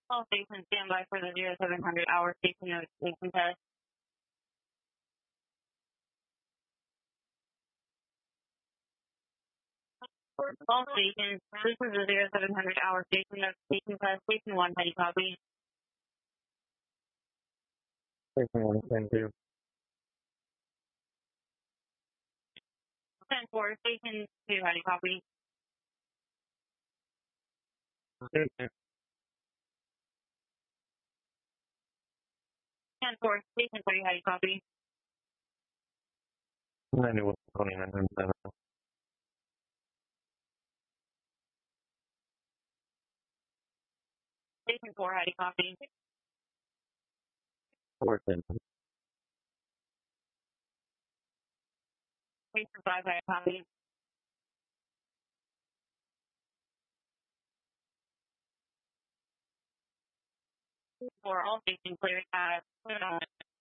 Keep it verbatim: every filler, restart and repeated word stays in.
All stations stand by for the zero seven hundred hour station notification test. All stations, this is the zero seven hundred hour station notification test. Station one, heady copy. Station one, thank you. ten four, station two, heady copy. Station. ten four, station three, heady copy. ninety-one, twenty-nine, seven. Station four, heady copy. four ten. Station five, heady copy. For all stations clear, uh, clear on